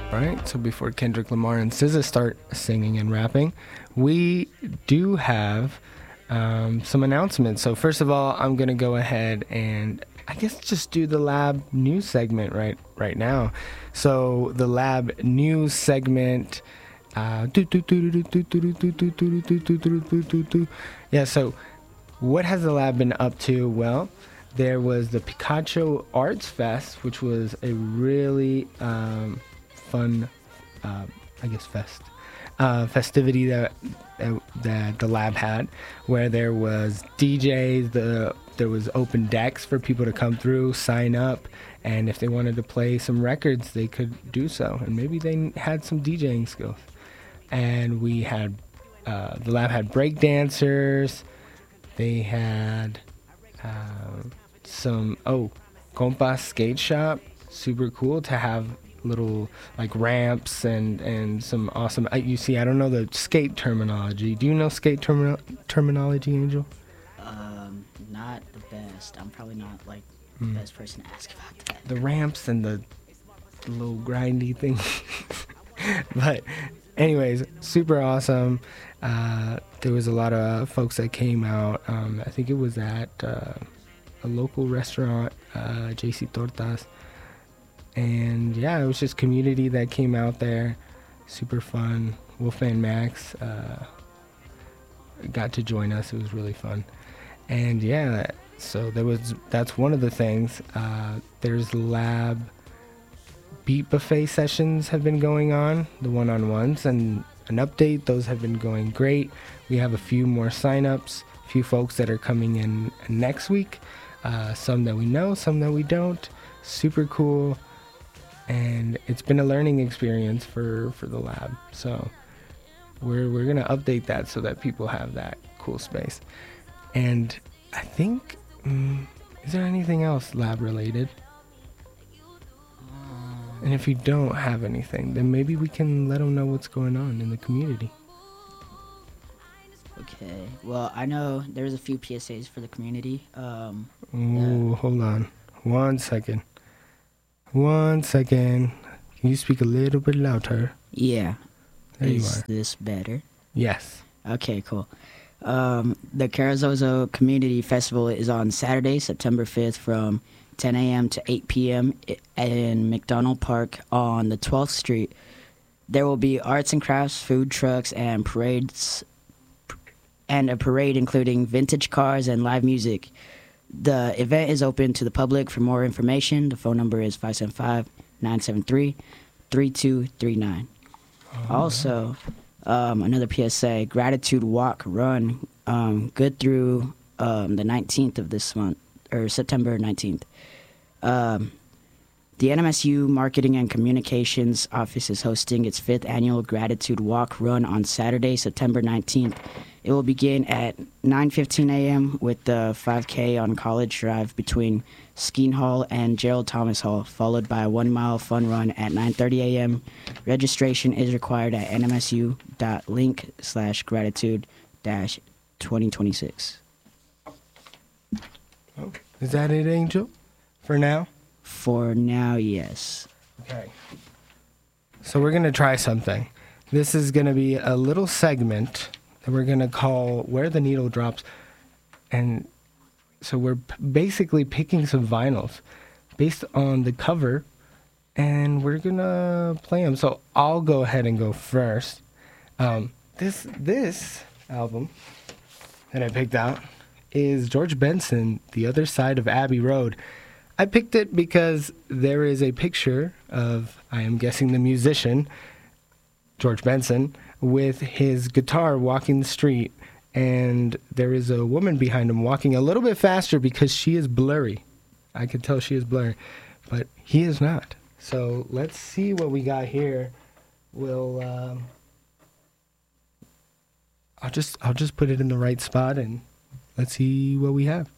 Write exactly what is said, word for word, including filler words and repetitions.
Right, so before Kendrick Lamar and S Z A start singing and rapping, we do have um, some announcements. So first of all, I'm going to go ahead and I guess just do the lab news segment right right now. So the lab news segment, uh, yeah, so what has the lab been up to? Well, there was the Picacho Arts Fest, which was a really um, fun, uh, I guess, fest uh, festivity that, that that the lab had, where there was D Js, the there was open decks for people to come through, sign up, and if they wanted to play some records, they could do so, and maybe they had some DJing skills. And we had uh, the lab had break dancers, they had uh, some oh, Compas Skate Shop, super cool to have little like ramps and and some awesome uh, you see I don't know the skate terminology. Do you know skate termi- terminology, Angel? Um not the best. I'm probably not like the mm. best person to ask about that. The ramps and the, the little grindy thing. But anyways, super awesome. Uh there was a lot of folks that came out. um I think it was at uh, a local restaurant, uh J C Tortas. And yeah, it was just community that came out there. Super fun. Wolfman Max uh, got to join us. It was really fun. And yeah, so there was. That's one of the things. Uh, there's lab beat buffet sessions have been going on, the one-on-ones, and an update. Those have been going great. We have a few more sign-ups, a few folks that are coming in next week. Uh, some that we know, some that we don't. Super cool. And it's been a learning experience for, for the lab. So we're we're gonna update that so that people have that cool space. And I think, um, is there anything else lab related? Um, and if you don't have anything, then maybe we can let them know what's going on in the community. Okay. Well, I know there's a few P S As for the community. Um, Ooh, uh, hold on, one second. One second. Can you speak a little bit louder? Yeah. There Is you are. this better? Yes. Okay, cool. Um, the Carrizozo Community Festival is on Saturday, September fifth from ten a.m. to eight p.m. in McDonald Park on the twelfth Street. There will be arts and crafts, food trucks, and parades, and a parade including vintage cars and live music. The event is open to the public. For more information, the phone number is five seven five, nine seven three, three two three nine. Oh, also, um, another P S A, Gratitude Walk Run, um, good through um, the nineteenth of this month, or September nineteenth. Um, the N M S U Marketing and Communications Office is hosting its fifth annual Gratitude Walk Run on Saturday, September nineteenth. It will begin at nine fifteen a.m. with the five K on College Drive between Skeen Hall and Gerald Thomas Hall, followed by a one-mile fun run at nine thirty a.m. Registration is required at nmsu.link slash gratitude dash 2026. Oh, is that it, Angel? For now? For now, yes. Okay. So we're going to try something. This is going to be a little segment that we're going to call Where the Needle Drops. And so we're p- basically picking some vinyls based on the cover, and we're going to play them. So I'll go ahead and go first. Um, this this album that I picked out is George Benson, The Other Side of Abbey Road. I picked it because there is a picture of, I am guessing, the musician, George Benson, with his guitar walking the street, and there is a woman behind him walking a little bit faster because she is blurry. I can tell she is blurry, but he is not. So let's see what we got here. We'll, um, I'll just, I'll just put it in the right spot, and let's see what we have.